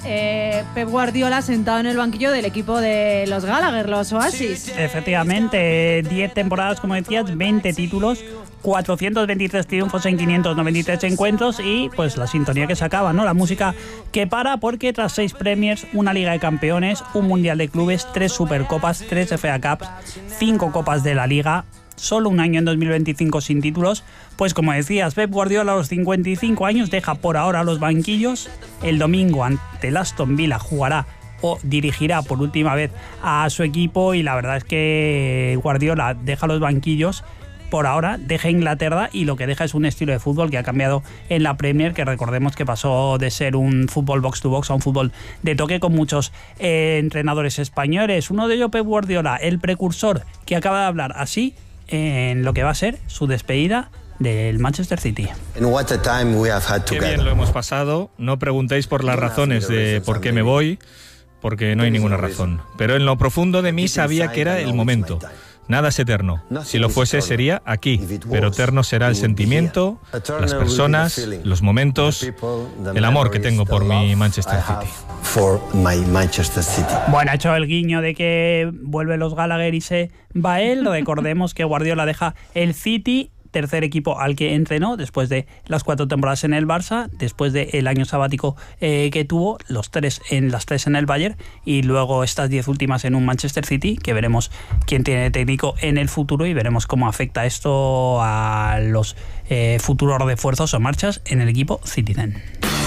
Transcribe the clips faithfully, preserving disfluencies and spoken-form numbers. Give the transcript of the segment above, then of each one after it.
eh, Pep Guardiola sentado en el banquillo del equipo de los Gallagher, los Oasis. Efectivamente, diez temporadas, como decías, veinte títulos, cuatrocientos veintitrés triunfos en quinientos noventa y tres encuentros y pues la sintonía que se acaba, ¿no? La música que para, porque tras seis Premiers, una Liga de Campeones, un Mundial de Clubes, tres Supercopas, tres F A Cups, cinco Copas de la Liga, solo un año en dos mil veinticinco sin títulos, pues como decías, Pep Guardiola a los cincuenta y cinco años deja por ahora los banquillos. El domingo ante el Aston Villa jugará o dirigirá por última vez a su equipo y la verdad es que Guardiola deja los banquillos. Por ahora deja Inglaterra y lo que deja es un estilo de fútbol que ha cambiado en la Premier, que recordemos que pasó de ser un fútbol box to box a un fútbol de toque con muchos eh, entrenadores españoles. Uno de ellos, Pep Guardiola, el precursor, que acaba de hablar así en lo que va a ser su despedida del Manchester City. Qué bien lo hemos pasado. No preguntéis por las razones de por qué me voy, porque no hay ninguna razón. Pero en lo profundo de mí sabía que era el momento. Nada es eterno. Si lo fuese, sería aquí. Pero eterno será el sentimiento, las personas, los momentos, el amor que tengo por mi Manchester City. Bueno, ha hecho el guiño de que vuelve los Gallagher y se va él. Recordemos que Guardiola deja el City, tercer equipo al que entrenó después de las cuatro temporadas en el Barça, después del año sabático eh, que tuvo, los tres en las tres en el Bayern y luego estas diez últimas en un Manchester City, que veremos quién tiene técnico en el futuro y veremos cómo afecta esto a los eh, futuros refuerzos o marchas en el equipo Citizen.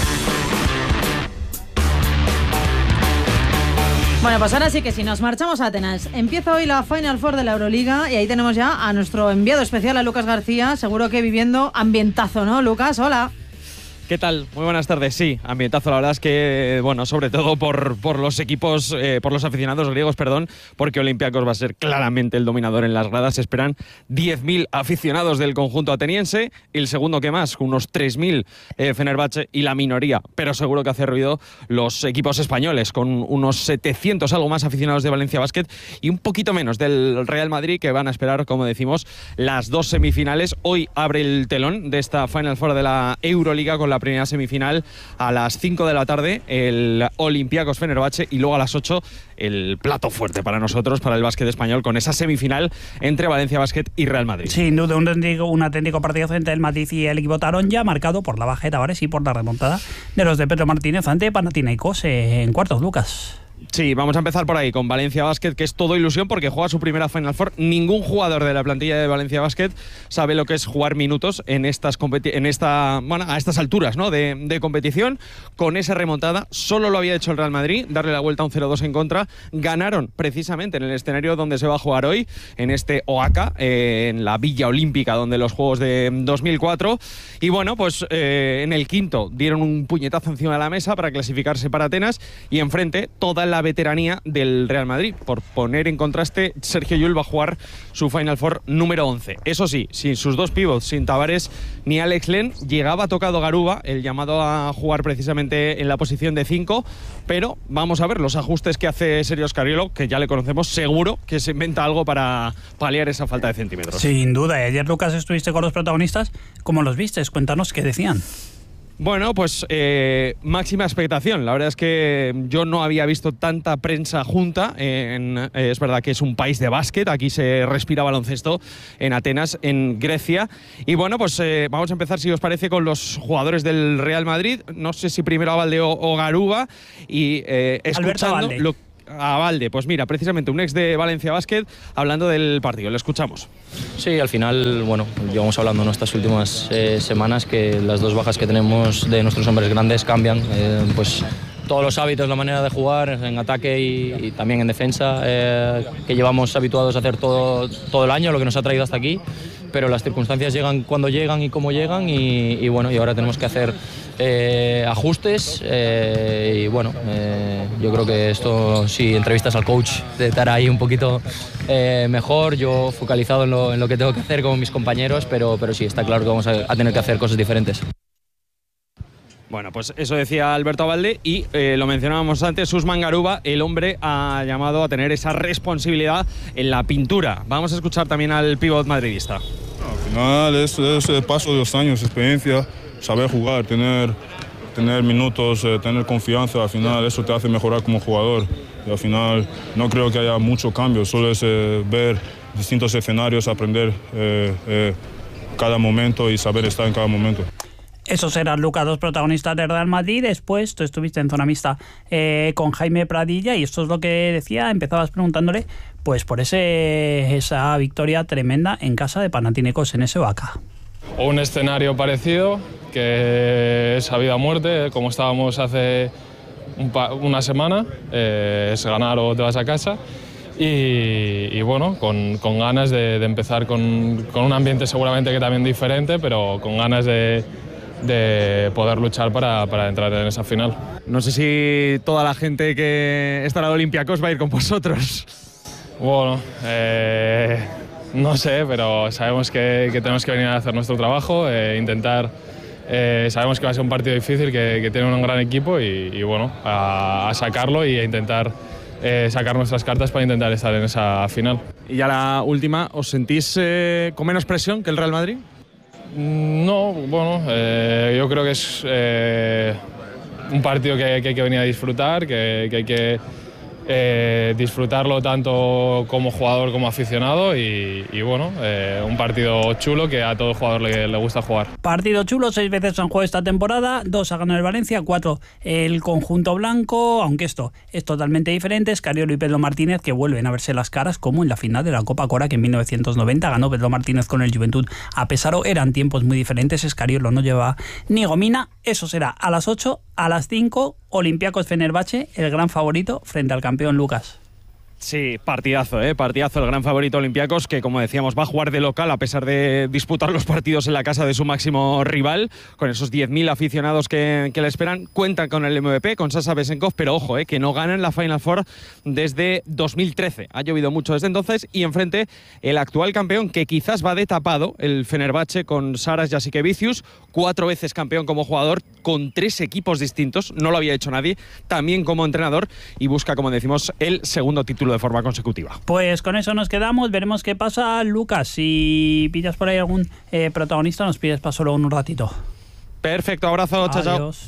Bueno, pues ahora sí que sí, nos marchamos a Atenas. Empieza hoy la Final Four de la Euroliga y ahí tenemos ya a nuestro enviado especial, a Lucas García, seguro que viviendo ambientazo, ¿no, Lucas? Hola. ¿Qué tal? Muy buenas tardes. Sí, ambientazo. La verdad es que, bueno, sobre todo por, por los equipos, eh, por los aficionados griegos, perdón, porque Olympiacos va a ser claramente el dominador en las gradas. Se esperan diez mil aficionados del conjunto ateniense. Y el segundo que más, unos tres mil eh, Fenerbahce y la minoría, pero seguro que hace ruido los equipos españoles, con unos setecientos algo más aficionados de Valencia Basket y un poquito menos del Real Madrid, que van a esperar, como decimos, las dos semifinales. Hoy abre el telón de esta Final Four de la Euroliga con la La primera semifinal a las cinco de la tarde, el Olympiacos Fenerbahce, y luego a las ocho el plato fuerte para nosotros, para el básquet español, con esa semifinal entre Valencia Basket y Real Madrid. Sin duda, un auténtico, un auténtico partido entre el Madrid y el equipo Taronja, marcado por la baja de Tavares y por la remontada de los de Pedro Martínez ante Panathinaikos en cuartos, Lucas. Sí, vamos a empezar por ahí, con Valencia Basket, que es todo ilusión porque juega su primera Final Four. Ningún jugador de la plantilla de Valencia Basket sabe lo que es jugar minutos en estas en esta, bueno, a estas alturas, ¿no? de, de competición. Con esa remontada, solo lo había hecho el Real Madrid, darle la vuelta a un cero dos en contra. Ganaron precisamente en el escenario donde se va a jugar hoy, en este Oaca, eh, en la Villa Olímpica, donde los Juegos de dos mil cuatro. Y bueno, pues eh, en el quinto dieron un puñetazo encima de la mesa para clasificarse para Atenas, y enfrente toda la veteranía del Real Madrid. Por poner en contraste, Sergio Llull va a jugar su Final Four número once. Eso sí, sin sus dos pivots, sin Tavares ni Alex Len. Llegaba tocado Garuba, el llamado a jugar precisamente en la posición de cinco, pero vamos a ver los ajustes que hace Sergio Scariolo, que ya le conocemos, seguro que se inventa algo para paliar esa falta de centímetros. Sin duda. Ayer, Lucas, estuviste con los protagonistas. ¿Cómo los vistes? Cuéntanos qué decían. Bueno, pues eh, máxima expectación. La verdad es que yo no había visto tanta prensa junta. En, eh, es verdad que es un país de básquet, aquí se respira baloncesto en Atenas, en Grecia. Y bueno, pues eh, vamos a empezar, si os parece, con los jugadores del Real Madrid. No sé si primero Abalde o, o Garuba. Y eh, escuchando lo a Valde, pues mira, precisamente un ex de Valencia Basket hablando del partido. Le escuchamos. Sí, al final, bueno, llevamos hablando en estas últimas eh, semanas que las dos bajas que tenemos de nuestros hombres grandes cambian, eh, pues todos los hábitos, la manera de jugar en ataque y, y también en defensa, eh, que llevamos habituados a hacer todo, todo el año, lo que nos ha traído hasta aquí, pero las circunstancias llegan cuando llegan y cómo llegan y, y bueno, y ahora tenemos que hacer eh, ajustes eh, y bueno, eh, yo creo que esto, si entrevistas al coach, de estar ahí un poquito eh, mejor, yo focalizado en lo, en lo que tengo que hacer con mis compañeros, pero, pero sí, está claro que vamos a, a tener que hacer cosas diferentes. Bueno, pues eso decía Alberto Abalde y eh, lo mencionábamos antes, Usman Garuba, el hombre ha llamado a tener esa responsabilidad en la pintura. Vamos a escuchar también al pívot madridista. Al final es, es el paso de los años, experiencia, saber jugar, tener tener minutos, eh, tener confianza, al final eso te hace mejorar como jugador. Y al final no creo que haya mucho cambio, solo es eh, ver distintos escenarios, aprender eh, eh, cada momento y saber estar en cada momento. Esos eran, Lucas, dos protagonistas del Real Madrid. Después tú estuviste en zona mixta eh, con Jaime Pradilla y esto es lo que decía. Empezabas preguntándole pues por ese esa victoria tremenda en casa de Panathinaikos en ese Vaca. Un escenario parecido, que es a vida o muerte, como estábamos hace un pa una semana, eh, es ganar o te vas a casa. Y, y bueno, con, con ganas de, de empezar con, con un ambiente seguramente que también diferente, pero con ganas de, de poder luchar para, para entrar en esa final. No sé si toda la gente que estará de Olympiacos va a ir con vosotros. Bueno, eh, no sé, pero sabemos que, que tenemos que venir a hacer nuestro trabajo, eh, intentar, eh, sabemos que va a ser un partido difícil, que, que tiene un gran equipo y, y bueno, a, a sacarlo y a intentar eh, sacar nuestras cartas para intentar estar en esa final. Y ya la última, ¿os sentís eh, con menos presión que el Real Madrid? No, bueno, eh, yo creo que es eh, un partido que, que hay que venir a disfrutar, que, que hay que eh, disfrutarlo tanto como jugador como aficionado y, y bueno, eh, un partido chulo que a todo jugador le, le gusta jugar. Partido chulo, seis veces han jugado esta temporada, dos ha ganado el Valencia, cuatro el conjunto blanco, aunque esto es totalmente diferente. Escariolo y Pedro Martínez que vuelven a verse las caras como en la final de la Copa Cora que en mil novecientos noventa ganó Pedro Martínez con el Juventud a Pesaro. Eran tiempos muy diferentes, Escariolo no llevaba ni gomina. Eso será a las ocho, a las cinco Olympiacos Fenerbahce, el gran favorito frente al campeón Lucas. Sí, partidazo, ¿eh? partidazo, el gran favorito Olympiacos que, como decíamos, va a jugar de local a pesar de disputar los partidos en la casa de su máximo rival, con esos diez mil aficionados que, que le esperan. Cuentan con el M V P, con Sasha Vesenkov, pero ojo, ¿eh? que no ganan la Final Four desde dos mil trece. Ha llovido mucho desde entonces y enfrente el actual campeón, que quizás va de tapado, el Fenerbahce, con Saras Jasikevicius, cuatro veces campeón como jugador, con tres equipos distintos, no lo había hecho nadie, también como entrenador, y busca, como decimos, el segundo título de forma consecutiva. Pues con eso nos quedamos, veremos qué pasa. Lucas, si pillas por ahí algún eh, protagonista, nos pides paso luego en un ratito. Perfecto, abrazo, chao, chao. Adiós.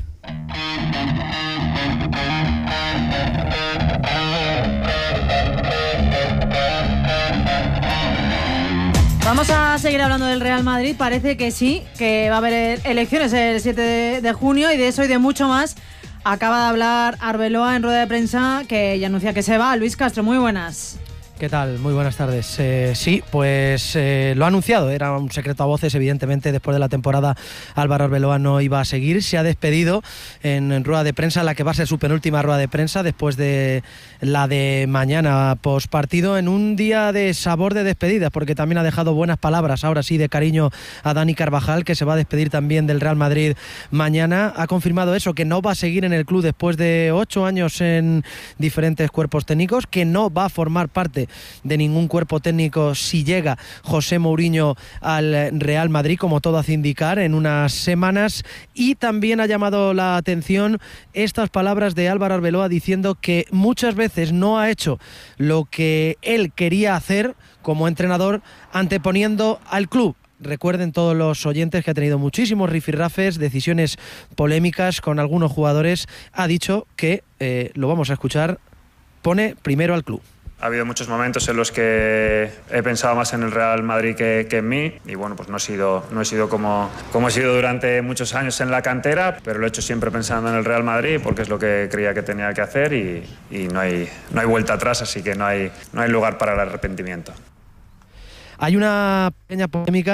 Vamos a seguir hablando del Real Madrid. Parece que sí, que va a haber elecciones el siete de junio y de eso y de mucho más acaba de hablar Arbeloa en rueda de prensa, que ya anuncia que se va. Luis Castro, muy buenas. ¿Qué tal? Muy buenas tardes. Eh, sí, pues eh, lo ha anunciado, era un secreto a voces, evidentemente después de la temporada Álvaro Arbeloa no iba a seguir, se ha despedido en, en rueda de prensa, la que va a ser su penúltima rueda de prensa después de la de mañana post partido, en un día de sabor de despedidas, porque también ha dejado buenas palabras, ahora sí, de cariño a Dani Carvajal, que se va a despedir también del Real Madrid mañana. Ha confirmado eso, que no va a seguir en el club después de ocho años en diferentes cuerpos técnicos, que no va a formar parte de ningún cuerpo técnico si llega José Mourinho al Real Madrid, como todo hace indicar, en unas semanas. Y también ha llamado la atención estas palabras de Álvaro Arbeloa diciendo que muchas veces no ha hecho lo que él quería hacer como entrenador, anteponiendo al club. Recuerden todos los oyentes que ha tenido muchísimos rifirrafes, decisiones polémicas con algunos jugadores. Ha dicho que, eh, lo vamos a escuchar, pone primero al club. Ha habido muchos momentos en los que he pensado más en el Real Madrid que, que en mí y bueno, pues no he sido, no he sido como, como he sido durante muchos años en la cantera, pero lo he hecho siempre pensando en el Real Madrid porque es lo que creía que tenía que hacer y, y no hay, no hay vuelta atrás, así que no hay, no hay lugar para el arrepentimiento. Hay una pequeña polémica